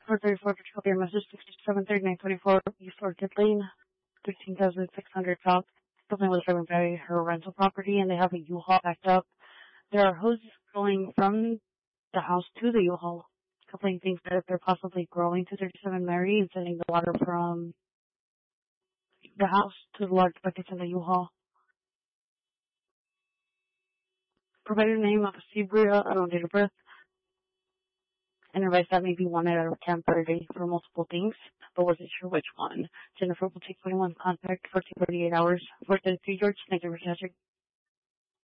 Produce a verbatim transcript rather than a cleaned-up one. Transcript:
four thirty-four, pick up your message, sixty-seven thirty-nine twenty-four East Orchid Lane, thirteen thousand six hundred South. Something was driven by her rental property, and they have a U-Haul backed up. There are hoses going from the house to the U-Haul. Complaint thinks that they're possibly growing to thirty-seven Mary and sending the water from the house to the large buckets in the U-Haul. Provided name of Sebria, I don't date of birth, and advice that may be wanted out of camp for a day for multiple things, but wasn't sure which one. Jennifer will take twenty-one contact for forty-eight hours. four thirty-three George, thank you for catching.